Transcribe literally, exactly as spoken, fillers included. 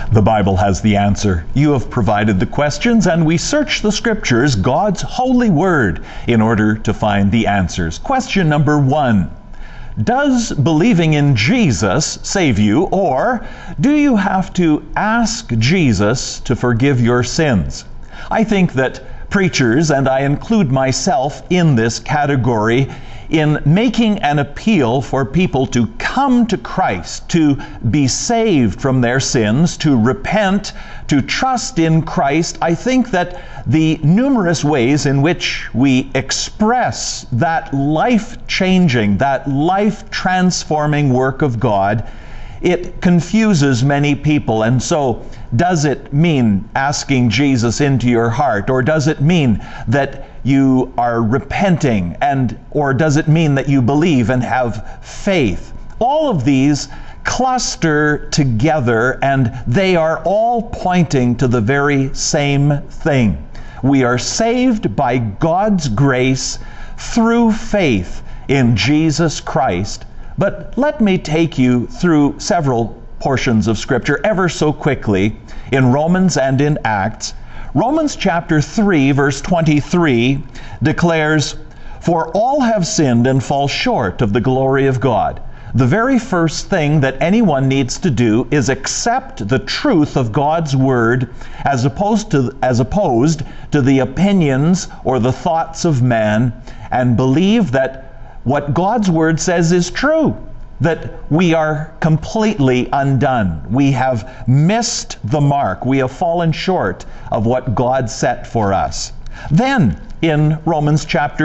The Bible has the answer. You have provided the questions, and we search the Scriptures, God's holy word, in order to find the answers. Question number one. Does believing in Jesus save you, or do you have to ask Jesus to forgive your sins? I think that preachers, and I include myself in this category, in making an appeal for people to come to Christ, to be saved from their sins, to repent, to trust in Christ, I think that the numerous ways in which we express that life-changing, that life-transforming work of God, it confuses many people. And so, does it mean asking Jesus into your heart? Or does it mean that you are repenting? And or does it mean that you believe and have faith? All of these cluster together, and they are all pointing to the very same thing. We are saved by God's grace through faith in Jesus Christ. But let me take you through several portions of Scripture ever so quickly in Romans and in Acts. Romans chapter three, verse twenty-three declares, "For all have sinned and fall short of the glory of God." The very first thing that anyone needs to do is accept the truth of God's Word as opposed to, as opposed to the opinions or the thoughts of man, and believe that what God's Word says is true, that we are completely undone. We have missed the mark. We have fallen short of what God set for us. Then, in Romans chapter